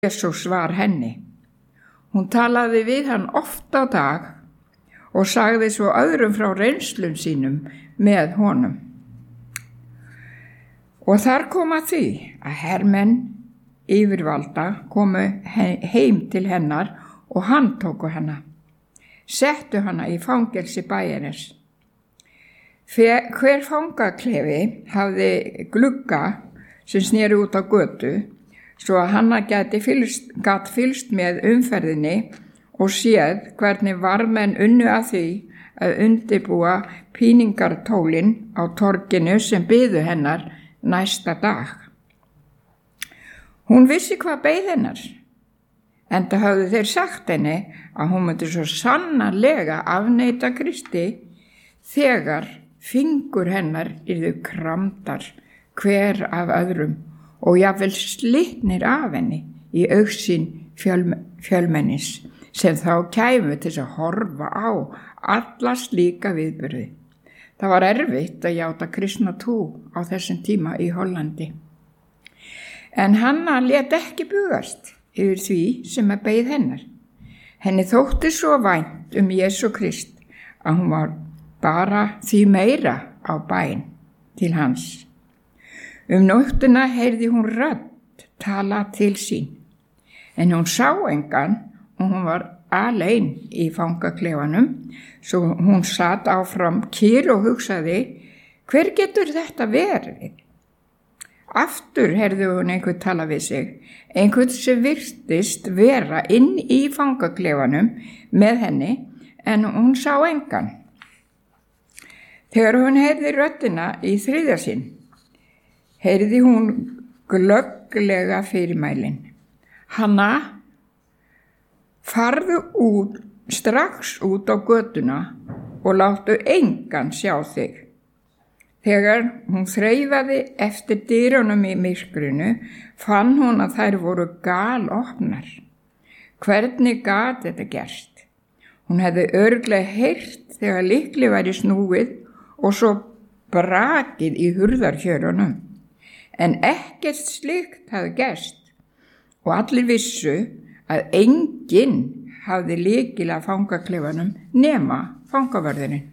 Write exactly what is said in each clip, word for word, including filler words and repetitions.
Jesús var henni. Hún talaði við hann oft á dag og sagði svo öðrum frá reynslum sínum með honum. Og þar kom að því að hermenn yfirvalda komu heim til hennar og handtóku hana, settu hana í fangelsi bæjarins. Hver fangaklefi hafði glugga sem sneri út á götu, svo að Hanna gæti fylst, gat fylst með umferðinni og séð hvernig varðmenn unnu að því að undirbúa píningartólin á torginu sem biðu hennar næsta dag. Hún vissi hvað beið hennar, enda höfðu þeir sagt henni að hún myndi svo sannarlega afneita Kristi þegar fingur hennar yrðu kramdar hver af öðrum og jafnvel slitnir af henni í augsýn fjöl, fjölmennis sem þá kæmu til að horfa á alla slíka viðburði. Það var erfitt að játa kristna trú á þessum tíma í Hollandi. En Hanna lét ekki bugast yfir því sem að beið hennar. Henni þótti svo vænt um Jesú Krist að hún var bara því meira á bæn til hans. Um nóttina heyrði hún rödd tala til sín, en hún sá engan og hún var alein í fangaklefanum, svo hún sat áfram kyrr og hugsaði, hver getur þetta verið? Aftur heyrði hún einhvern tala við sig, einhvern sem virtist vera inn í fangaklefanum með henni, en hún sá engan. Þegar hún heyrði röddina í þriðja sinn, heyrði hún glögglega fyrirmælin. Hanna, farðu út, strax út á götuna og láttu engan sjá þig. Þegar hún þreifaði eftir dyrunum í myrkrinu, fann hún að þær voru galopnar. Hvernig gat þetta gerst? Hún hefði örugglega heyrt þegar lykli væri snúið og svo brakið í hurðarhjörunum. En ekkert slíkt hafði gerst og allir vissu að enginn hafði lykil að fangaklefanum nema fangavörðurinn.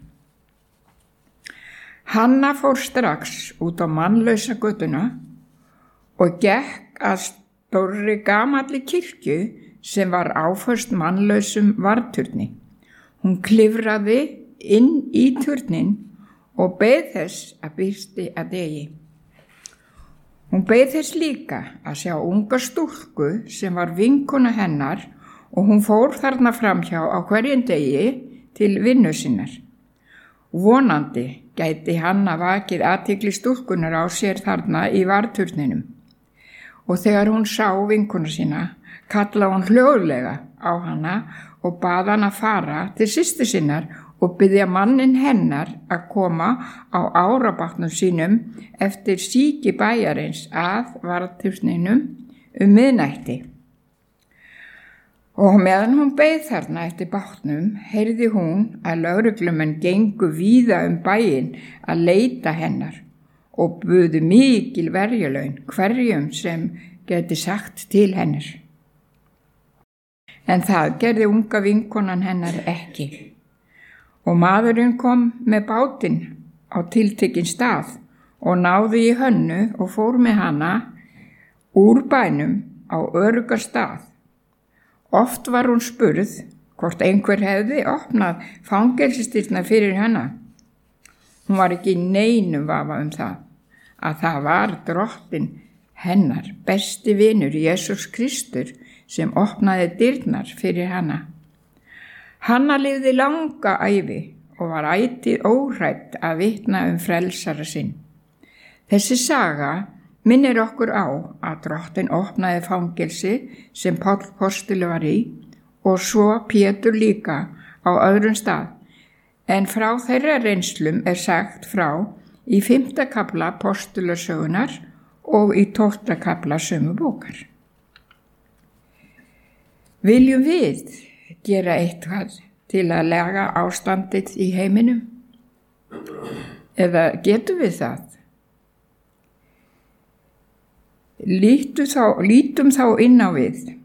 Hanna fór strax út á mannlausa götuna og gekk að stórri gamalli kirkju sem var áföst mannlausum varðturni. Hún klifraði inn í turnin og beið þess að birti að degi. Hún beið þess líka að sjá unga stúlku sem var vinkona hennar og hún fór þarna framhjá á hverjum degi til vinnu sinnar. Vonandi gæti Hanna vakið athygli stúlkunar á sér þarna í varðturninum. Og þegar hún sá vinkona sína, kallaði hún hljóðlega á hana og bað hana fara til systur sinnar og biðja mannin hennar að koma á árabátnum sínum eftir síki bæjarins að varðturninum um miðnætti. Og meðan hún beið þarna eftir bátnum, heyrði hún að lögreglumenn gengu víða um bæinn að leita hennar og buðu mikil verjalaun hverjum sem geti sagt til hennar. En það gerði unga vinkonan hennar ekki. Og maðurinn kom með bátinn á tiltekinn stað og náði í Hönnu og fór með hana úr bænum á öruggan stað. Oft var hún spurð hvort einhver hefði opnað fangelsisdyrnar fyrir hana. Hún var ekki í neinum vafa um það, að það var drottinn hennar, besti vinur Jesús Kristur, sem opnaði dyrnar fyrir hana. Hanna lifði langa ævi og var ætíð óhrædd að vitna um frelsara sinn. Þessi saga minnir okkur á að drottinn opnaði fangelsi sem Páll postuli var í og svo Pétur líka á öðrum stað, en frá þeirra reynslum er sagt frá í fimmta kafla postulasögunar og í tólfta kafla sömu bókar. Viljum við gera eitthvað til að lega ástandið í heiminum? Eða getum við það? Lítum þá, lítum þá inn á við